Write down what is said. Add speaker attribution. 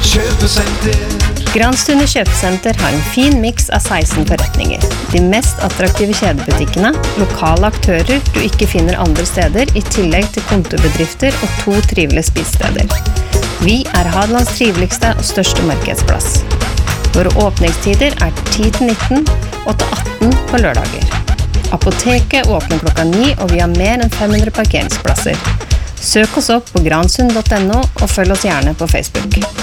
Speaker 1: Granstunde kjøpesenter har en fin mix av 16 forretninger. De mest attraktive kjedebutikkene, lokale aktører du ikke finner andre steder, i tillegg til kontorbedrifter og 2 trivelige spisesteder. Vi Hadelands triveligste og største markedsplass. Våre åpningstider 10-19 og til 18 på lørdager. Apoteket åpner klokka 9, og vi har mer enn 500 parkeringsplasser. Søk oss opp på gransund.no og følg oss gjerne på Facebook.